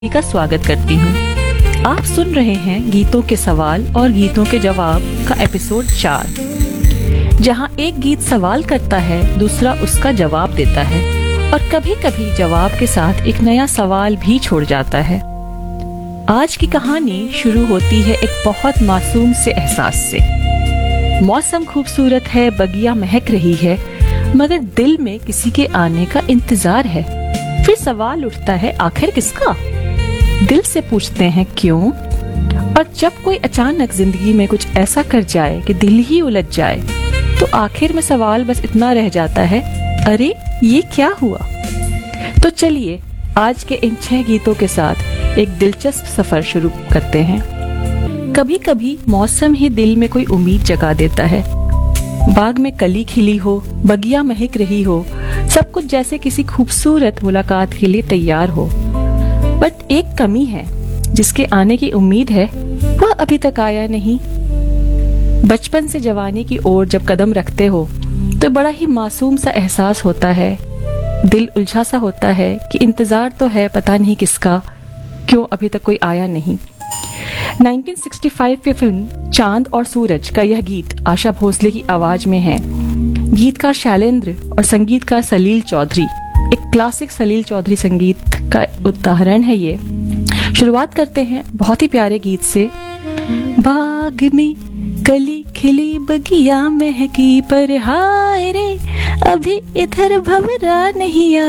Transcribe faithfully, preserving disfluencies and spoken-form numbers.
का स्वागत करती हूँ। आप सुन रहे हैं गीतों के सवाल और गीतों के जवाब का एपिसोड चार, जहाँ एक गीत सवाल करता है, दूसरा उसका जवाब देता है और कभी कभी जवाब के साथ एक नया सवाल भी छोड़ जाता है। आज की कहानी शुरू होती है एक बहुत मासूम से एहसास से। मौसम खूबसूरत है, बगिया महक रही है, मगर दिल में किसी के आने का इंतजार है। फिर सवाल उठता है, आखिर किसका? दिल से पूछते हैं क्यों? और जब कोई अचानक जिंदगी में कुछ ऐसा कर जाए कि दिल ही उलझ जाए, तो आखिर में सवाल बस इतना रह जाता है, अरे ये क्या हुआ? तो चलिए आज के इन छह गीतों के साथ एक दिलचस्प सफर शुरू करते हैं। कभी कभी मौसम ही दिल में कोई उम्मीद जगा देता है। बाग में कली खिली हो, बगिया महक रही हो, सब कुछ जैसे किसी खूबसूरत मुलाकात के लिए तैयार हो। बट एक कमी है, जिसके आने की उम्मीद है वह अभी तक आया नहीं। बचपन से जवानी की ओर जब कदम रखते हो तो बड़ा ही मासूम सा एहसास होता है। दिल उलझा सा होता है कि इंतजार तो है, पता नहीं किसका, क्यों अभी तक कोई आया नहीं। उन्नीस सौ पैंसठ की फिल्म चांद और सूरज का यह गीत आशा भोसले की आवाज में है। गीतकार शैलेंद्र और संगीतकार सलील चौधरी, एक क्लासिक सलील चौधरी संगीत का उदाहरण है ये। शुरुआत करते हैं बहुत ही प्यारे गीत से। बाग में कली खिली बगिया महकी, पर हाय रे अभी इधर भंवरा नहीं आ